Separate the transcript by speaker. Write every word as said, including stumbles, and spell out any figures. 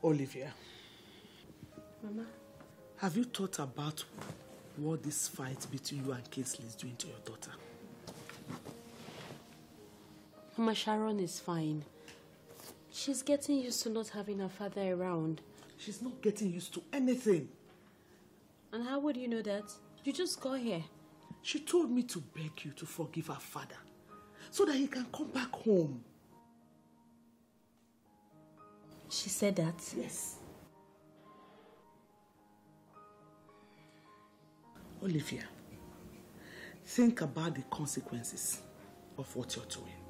Speaker 1: Olivia.
Speaker 2: Mama?
Speaker 1: Have you thought about what this fight between you and Kingsley is doing to your daughter?
Speaker 2: Mama, Sharon is fine. She's getting used to not having her father around.
Speaker 1: She's not getting used to anything.
Speaker 2: And how would you know that? You just got here.
Speaker 1: She told me to beg you to forgive her father so that he can come back home.
Speaker 2: She said that?
Speaker 1: Yes. Olivia, think about the consequences of what you're doing.